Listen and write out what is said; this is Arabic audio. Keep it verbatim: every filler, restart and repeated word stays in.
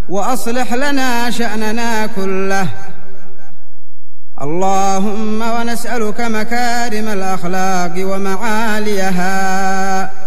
وأصلح لنا شأننا كله. اللهم ونسألك مكارم الأخلاق ومعاليها